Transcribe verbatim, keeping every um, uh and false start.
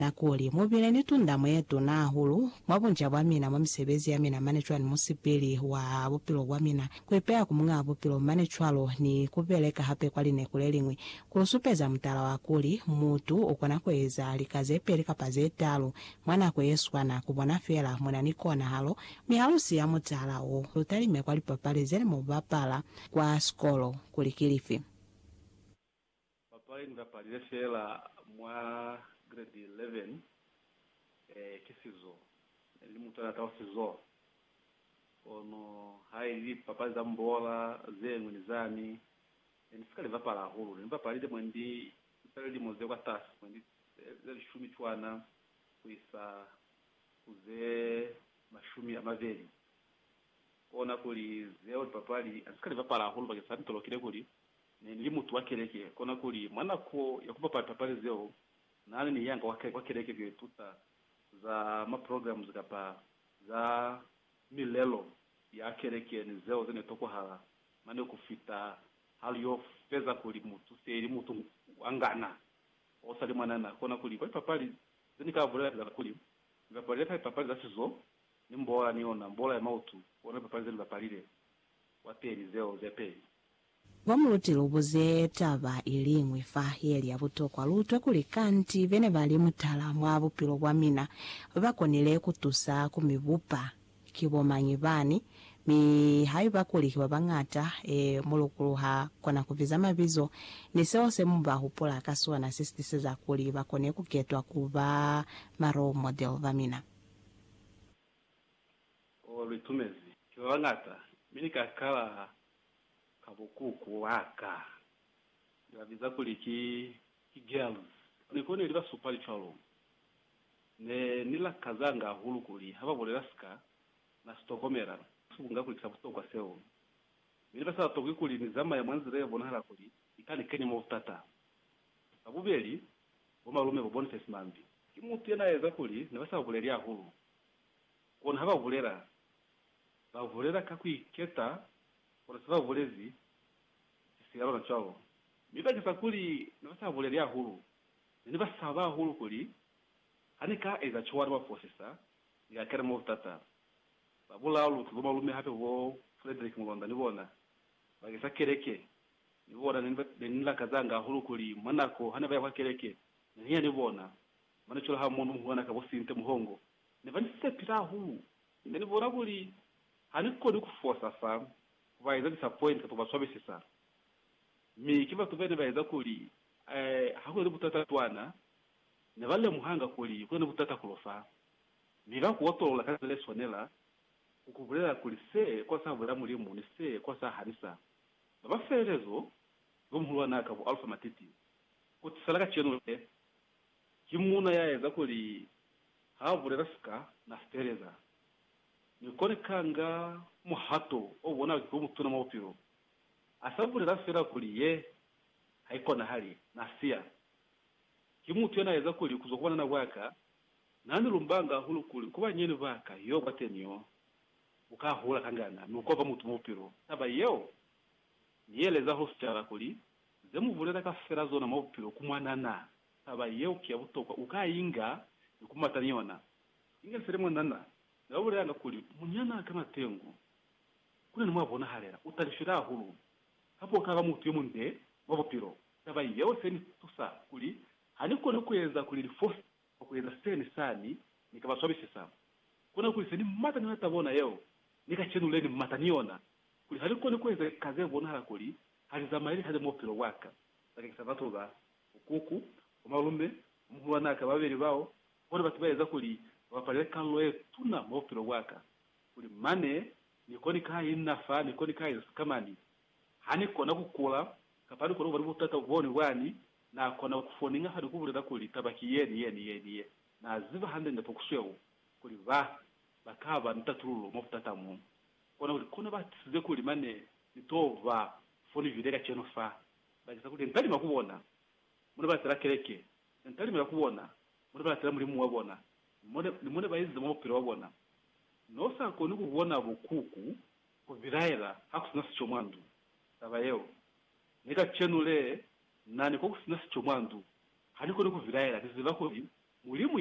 nakuli mubile ni tunda mwetu na hulu mwabunja bwamina mwamisebezi yamina manechwani musipili wa bupilo bwamina kwepea kumunga bupilo manechwalo ni kupeleka hape kwali nekulelingwi kulusupeza mtala wakuli mutu ukona kweza likaze peleka pazetalo mwana kweswana kubona fela mwana nikona halo mihalusi ya mutala o lutalime kwali papali zele mubapala kwa skolo kulikilifi papali ngapalile fela mwa grade eleven eh kisizo limutu anatawa sizo ono haili papa za mbola zengu nizani nisikali vapala hulu nipapalide mwendi mpeleli moze kwa tasi mwendi zeli shumi chwana kuisa kuze mashumi ya maveli ona kuli zeo papali nisikali vapala hulu pakisani tolokile kuli nilimutu wakeleke kona kuli mwana ko yakupapa papali zeo nani ni yanga wakeleke vyo tuta za ma programs kapa za milelo ya keleke ni zeo zene toko hala mane kufita hali yo feza kuli mutu seri mutu angana osali mwanana kona kuli kwa papali zeni ka volera za kuli ngapale pa papali za sizo ni mbola niona mbola ya mautu ona papali zeni bapalire wateri zeo zepe wamulutilo buze taba ilingwi fa yeli ya butokwa lutwe kuli kanti vene bali mutala mwa bupilo bwamina bakonile kutusa kumibupa kibomanyi bani mi hayi bakulikibwa bangata e mulukuluha kona kuviza mabizo nisewose mumba hupola akasuwa na sistise za kuli bakone kuketwa kuba maro model bamina o litumezi kiwa bangata minika kala kabukuku waka yaviza kuliki girls nikone liba super chalo ne nila kazanga hulu kuli haba boleraska na stokomera sunga kuli sabuto kwa seo miliba sa toki kuli nizama ya mwanzire bona hala kuli ikani kenye mofutata abubeli boma lume bobone fesmambi kimutu yana yeza kuli ne basa boleria hulu kona haba bolera ba bolera kakwiketa kwa sababu volezi siyaro na chao miba kisakuli nabasa voleria hulu niba saba hulu kuli hanika eza chwari wa processor ya kera motata babula lu tuboma lume hape wo Frederick Mulonda nibona bagisa kereke nibona niba denila kazanga hulu kuli manako hana baya kwa kereke niya nibona mana chola ha muntu mwana ka bosinte muhongo niba nisepira hulu nibona kuli haniko ndikuforsa fa vai disappoint kwa sababu sasa mi kiva tuvene baiza kuli eh hakuna butata twana ne vale muhanga kuli kuna butata kulofa miga kuwatolola kale sonela ukubulera kuli se kwa sababu la mulimu ni se kwa sababu harisa baba ferezo gomhulwa naka bu alpha matiti kutisalaka chenu le kimuna yaeza kuli havulera ska na stereza nikone kanga muhato obona ko mutuna mopiro asabure rafera kuliye haiko na hali nasia kimutu yana yeza kuli kuzokubana na bwaka nani lumbanga hulu kuli kuba nyene baka yo batenyo ukahula kangana nuko ba mutu mopiro taba yo niyeleza hospitala kuli zemuvulera ka fera zona mopiro kumwanana taba yo kya butokwa ukayinga nikumataniona inga seremo nana Yabure yanga kuli munyana kama tengu kuna ni mwabona halera utalishira hulu hapo kaba mutu yo munde wabopiro taba yewe seni tusa kuli haniko no kuyeza kuli force kuyeza seni sani nikabaswabisha sana kuna kuli seni mata ni hatabona yeo nikachenuleni mata niona kuli haniko no kuyeza kaze bona hala kuli halizamaili hade mopiro waka lakini sabatoga ukuku umalume muhwana kababiri bao bona batubayeza kuli wapale kanloe tuna mopiro waka kuli mane nikoni kai nafa nikoni kai kamani hani kona kukula kapali kono bari butata uboni wani na kona kufoninga hadi kubulira kuli tabaki yeni yeni yeni na ziva hande ndapo kuswewo kuli va bakaba ntatululo moputata mu kona kuli kona batize kuli mane nitova foni videka cheno fa bagisa kuli ntali makubona mune batira kereke ntali makubona mune batira muri mu wabona mune mune bayize mopiro wabona no sa ko nuko kubona bukuku ko viraira hakusina sicho mwandu tabayeo nika chenule nani ko kusina sicho mwandu haniko nuko viraira tiziva ko mulimu